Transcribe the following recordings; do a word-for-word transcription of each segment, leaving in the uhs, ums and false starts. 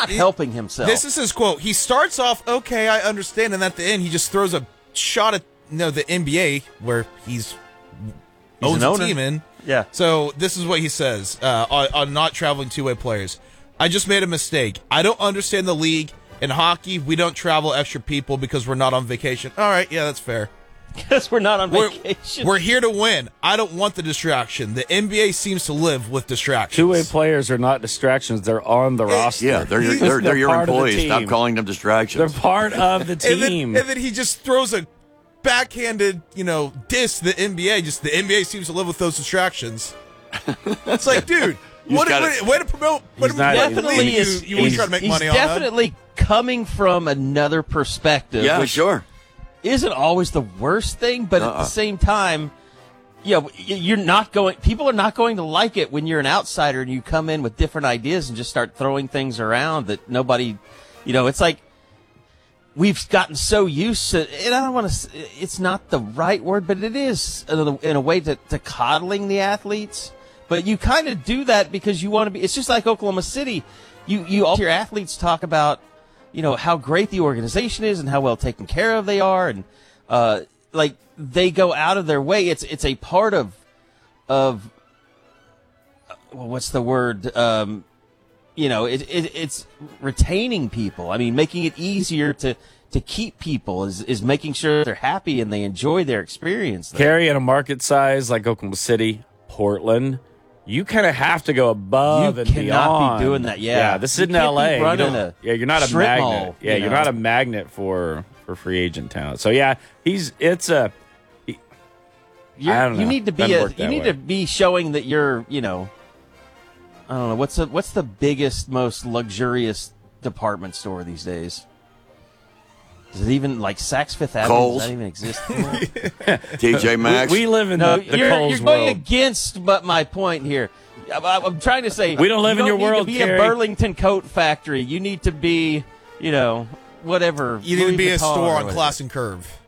not helping himself. This is his quote. He starts off, okay, I understand, and at the end, he just throws a shot at you know, the N B A, where he's, he's owns an a owner. team in. Yeah. So this is what he says uh, on, on not traveling two-way players. I just made a mistake. I don't understand the league. In hockey, we don't travel extra people because we're not on vacation. All right, yeah, that's fair. Because we're not on We're, vacation. we're here to win. I don't want the distraction. The N B A seems to live with distractions. Two-way players are not distractions. They're on the roster. Yeah, they're your, they're, they're, They're your part of the employees. Stop team. calling them distractions. They're part of the And then, team. and then he just throws a backhanded, you know, diss to the N B A. Just the N B A seems to live with those distractions. It's like, dude, what, gotta- way, way to promote. Way to He's not- promote definitely the league. is. You, you want he's, to try to make he's money on that? definitely coming from another perspective. yeah, which sure. isn't always the worst thing, but at Uh-uh. the same time, you know, y- you're not going. People are not going to like it when you're an outsider and you come in with different ideas and just start throwing things around that nobody, you know, it's like we've gotten so used to. And I don't want to. It's not the right word, but it is in a, in a way to, to coddling the athletes. But you kind of do that because you want to be. It's just like Oklahoma City. You you all your athletes talk about, you know, how great the organization is and how well taken care of they are, and uh, like they go out of their way. It's it's a part of of uh, well, what's the word? Um, you know, it, it it's retaining people. I mean, making it easier to to keep people is is making sure they're happy and they enjoy their experience there. Carry in a market size like Oklahoma City, Portland, you kind of have to go above You and cannot be beyond. doing that, yeah. Yeah, this is You in can't L A. be You running don't- a yeah, you're not a strip magnet. mall, yeah, you you're know. not a magnet for for free agent talent. So yeah, he's it's a. You're, I don't know. You need to be Doesn't a, work you that need way. to be showing that you're, you know, I don't know, what's the what's the biggest, most luxurious department store these days? Does it even like Saks Fifth Avenue? Kohl's. Does that even exist anymore? T J Maxx. We, we live in No, the, the you're, Kohl's you're going world. against but my point here. I'm, I'm trying to say We don't live you in your need world, to be Kerry. a Burlington coat factory. You need to be, you know, whatever. You need to Louis be a Vuitton store or on whatever. Class and Curve.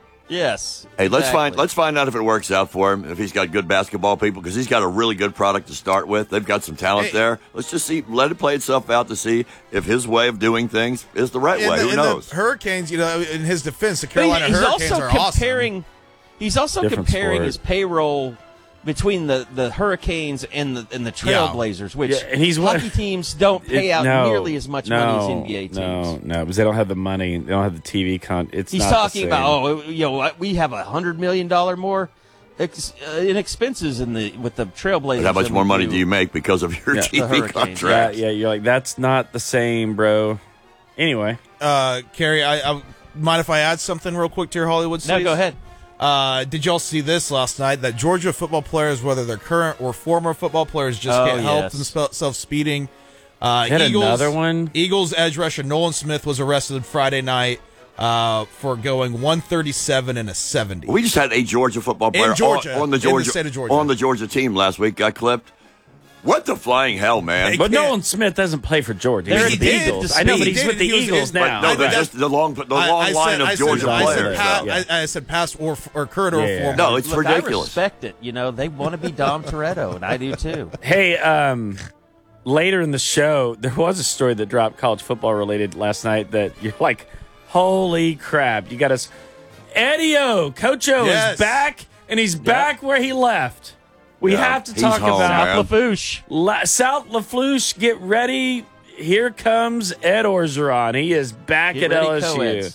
Yes. Hey, let's exactly. find let's find out if it works out for him. If he's got good basketball people, because he's got a really good product to start with. They've got some talent Hey. there. Let's just see, let it play itself out to see if his way of doing things is the right And way. the, Who and knows? the Hurricanes, you know, in his defense, the But Carolina he's Hurricanes also are comparing. awesome. He's also Different comparing sport. his payroll between the, the Hurricanes and the and the Trailblazers, which Yeah, and he's one- hockey teams don't pay It- out no, nearly as much no, money as N B A teams. No, no, because they don't have the money. They don't have the T V con. It's He's not the talking same. about oh, you know, we have a hundred million dollar more ex, uh, in expenses in the with the Trailblazers. But how much than more we money do you make because of your Yeah, T V the Hurricanes. Yeah, contract? yeah, you're like that's not the same, bro. Anyway, Uh, Carrie, I, I mind if I add something real quick to your Hollywood No, Cities? go ahead. Uh, did y'all see this last night? That Georgia football players, whether they're current or former football players, just Oh, get help yes. themselves speeding. Uh, Had Eagles, another one? Eagles edge rusher Nolan Smith was arrested Friday night uh, for going one thirty-seven and a seventy. We just had a Georgia football player Georgia, on, on the in the Georgia state of Georgia. on the Georgia team last week. Got clipped. What the flying hell, man! Hey, but can't- Nolan Smith doesn't play for Georgia. They're He's in with the bid Eagles. to I know, but speed. he's with the He was- Eagles but now. no, I- they're I- just the long the long I, I line said, of I Georgia said, I players. said, pa- though. Yeah. I, I said past or, or current or Yeah. former. No, it's Look, I ridiculous. respect it. You know, they want to be Dom Toretto, and I do too. Hey, um, later in the show, there was a story that dropped college football related last night that you're like, holy crap! You got us. Eddie O, Coach O Yes. is back, and he's back where he left. We Yeah, have to he's talk home, about man. Lafouche. La- South Laflouche. Get ready. Here comes Ed Orgeron. He is back Get at ready, L S U. co-eds.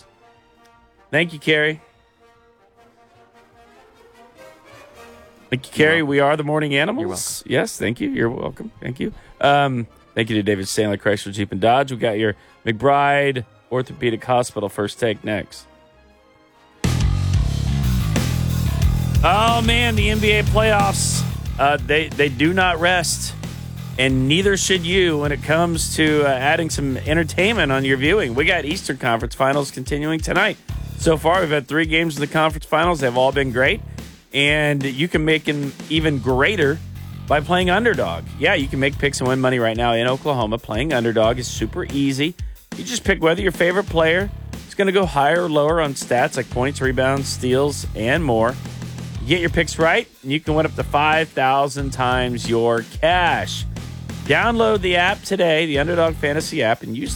Thank you, Carrie. Thank you, Carrie. We are the morning animals. You're welcome. Yes, thank you. You're welcome. Thank you. Um, thank you to David Stanley, Chrysler, Jeep, and Dodge. We got your McBride Orthopedic Hospital first take next. Oh man, the N B A playoffs. Uh, they they do not rest, and neither should you when it comes to uh, adding some entertainment on your viewing. We got Eastern Conference Finals continuing tonight. So far, we've had three games in the conference finals. They've all been great, and you can make them even greater by playing underdog. Yeah, you can make picks and win money right now in Oklahoma. Playing underdog is super easy. You just pick whether your favorite player is going to go higher or lower on stats like points, rebounds, steals, and more. You get your picks right, and you can win up to five thousand times your cash. Download the app today, the Underdog Fantasy app, and use